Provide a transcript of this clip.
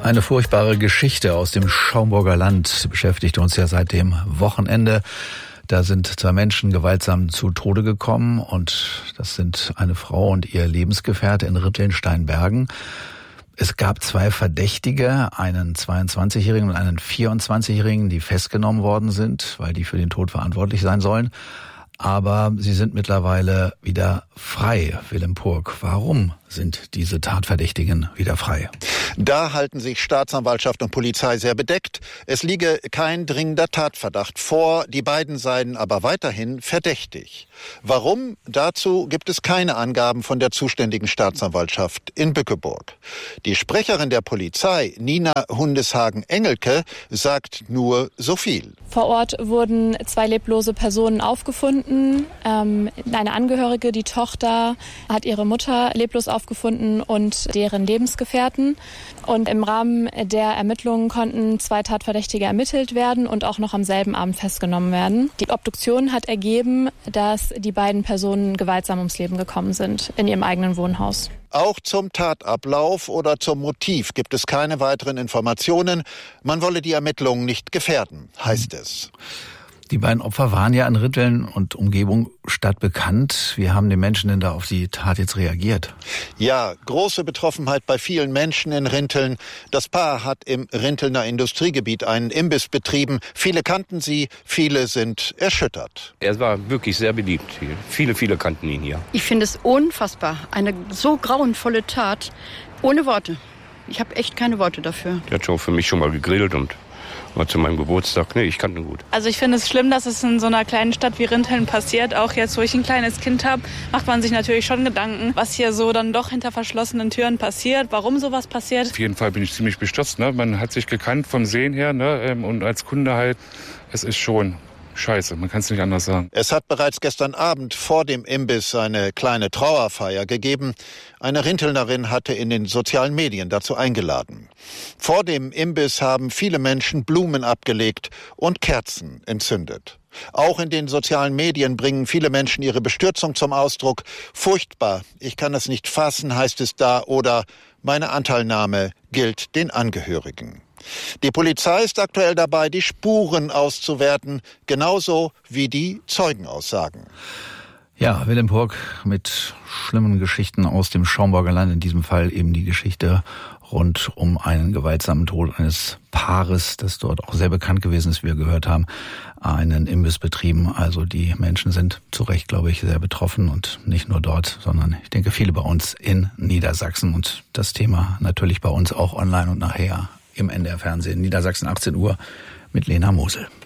Eine furchtbare Geschichte aus dem Schaumburger Land beschäftigt uns ja seit dem Wochenende. Da sind 2 Menschen gewaltsam zu Tode gekommen und das sind eine Frau und ihr Lebensgefährte in Ritteln-Steinbergen. Es gab 2 Verdächtige, einen 22-Jährigen und einen 24-Jährigen, die festgenommen worden sind, weil die für den Tod verantwortlich sein sollen. Aber sie sind mittlerweile wieder frei. Willem Purg, warum sind diese Tatverdächtigen wieder frei? Da halten sich Staatsanwaltschaft und Polizei sehr bedeckt. Es liege kein dringender Tatverdacht vor, die beiden seien aber weiterhin verdächtig. Warum? Dazu gibt es keine Angaben von der zuständigen Staatsanwaltschaft in Bückeburg. Die Sprecherin der Polizei, Nina Hundeshagen-Engelke, sagt nur so viel. Vor Ort wurden 2 leblose Personen aufgefunden. Eine Angehörige, die Tochter, hat ihre Mutter leblos aufgefunden und deren Lebensgefährten. Und im Rahmen der Ermittlungen konnten 2 Tatverdächtige ermittelt werden und auch noch am selben Abend festgenommen werden. Die Obduktion hat ergeben, dass die beiden Personen gewaltsam ums Leben gekommen sind in ihrem eigenen Wohnhaus. Auch zum Tatablauf oder zum Motiv gibt es keine weiteren Informationen. Man wolle die Ermittlungen nicht gefährden, heißt es. Die beiden Opfer waren ja in Ritteln und Umgebung stadtbekannt. Wie haben die Menschen denn da auf die Tat jetzt reagiert? Ja, große Betroffenheit bei vielen Menschen in Rinteln. Das Paar hat im Rintelner Industriegebiet einen Imbiss betrieben. Viele kannten sie, viele sind erschüttert. Er war wirklich sehr beliebt hier. Viele kannten ihn hier. Ich finde es unfassbar. Eine so grauenvolle Tat. Ohne Worte. Ich habe echt keine Worte dafür. Der hat schon für mich schon mal gegrillt und mal zu meinem Geburtstag. Nee, ich kannte ihn gut. Also ich finde es schlimm, dass es in so einer kleinen Stadt wie Rinteln passiert. Auch jetzt, wo ich ein kleines Kind habe, macht man sich natürlich schon Gedanken, was hier so dann doch hinter verschlossenen Türen passiert, warum sowas passiert. Auf jeden Fall bin ich ziemlich bestürzt. Ne? Man hat sich gekannt vom Sehen her, ne? Und als Kunde halt, es ist schon scheiße, man kann es nicht anders sagen. Es hat bereits gestern Abend vor dem Imbiss eine kleine Trauerfeier gegeben. Eine Rintelnerin hatte in den sozialen Medien dazu eingeladen. Vor dem Imbiss haben viele Menschen Blumen abgelegt und Kerzen entzündet. Auch in den sozialen Medien bringen viele Menschen ihre Bestürzung zum Ausdruck. Furchtbar, ich kann es nicht fassen, heißt es da, oder meine Anteilnahme gilt den Angehörigen. Die Polizei ist aktuell dabei, die Spuren auszuwerten, genauso wie die Zeugenaussagen. Ja, Willem Purg mit schlimmen Geschichten aus dem Schaumburger Land, in diesem Fall eben die Geschichte rund um einen gewaltsamen Tod eines Paares, das dort auch sehr bekannt gewesen ist, wie wir gehört haben, einen Imbiss betrieben. Also die Menschen sind zu Recht, glaube ich, sehr betroffen und nicht nur dort, sondern ich denke viele bei uns in Niedersachsen und das Thema natürlich bei uns auch online und nachher im NDR Fernsehen. Niedersachsen 18 Uhr mit Lena Mosel.